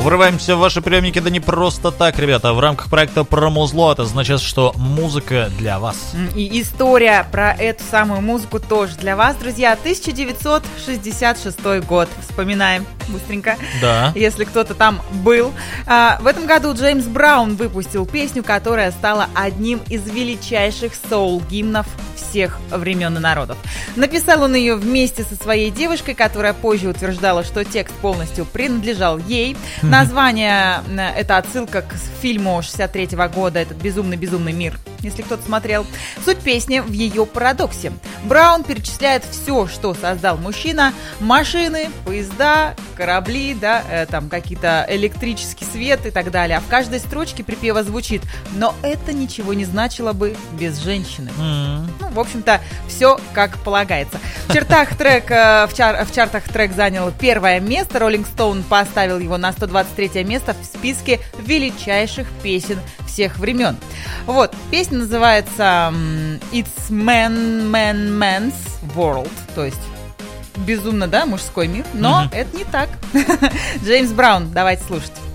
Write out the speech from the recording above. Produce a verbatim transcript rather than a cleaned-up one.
Врываемся в ваши приемники, да не просто так, ребята. В рамках проекта «Промузло» это значит, что музыка для вас. И история про эту самую музыку тоже для вас, друзья. тысяча девятьсот шестьдесят шестой год. Вспоминаем быстренько, да. Если кто-то там был. А, в этом году Джеймс Браун выпустил песню, которая стала одним из величайших соул-гимнов всех времен и народов. Написал он ее вместе со своей девушкой, которая позже утверждала, что текст полностью принадлежал ей. Mm-hmm. Название – это отсылка к фильму шестьдесят третьего года «Этот безумный-безумный мир», если кто-то смотрел. Суть песни в ее парадоксе. Браун перечисляет все, что создал мужчина: машины, поезда, корабли, да, э, там какие-то электрический свет и так далее. А в каждой строчке припева звучит: но это ничего не значило бы без женщины. Mm-hmm. Ну, в общем-то, все как полагается. В чертах трек, э, в, чар, в чартах трек занял первое место. Rolling Stone поставил его на сто двадцать третье место в списке величайших песен всех времен. Вот, песня называется It's Man, Man, Man's World, то есть безумно, да, мужской мир, но mm-hmm. это не так. Джеймс Браун, давайте слушать.